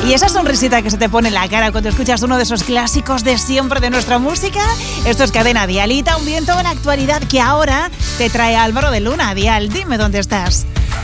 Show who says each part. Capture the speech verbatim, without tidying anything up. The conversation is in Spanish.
Speaker 1: Y esa sonrisita que se te pone en la cara cuando escuchas uno de esos clásicos de siempre de nuestra música. Esto es Cadena Dialita, un viento en la actualidad que ahora te trae Álvaro de Luna. Dial, dime dónde estás.